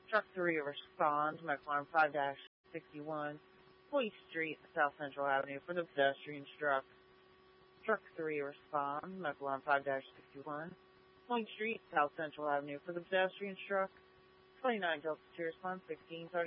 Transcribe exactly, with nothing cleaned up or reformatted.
Truck three responds, McLaren five sixty-one, Police Street, South Central Avenue for the pedestrian struck. Truck three responds, McLaren five sixty-one, Point Street, South Central Avenue for the pedestrian struck. twenty-nine Delta two responds, sixteen thirty.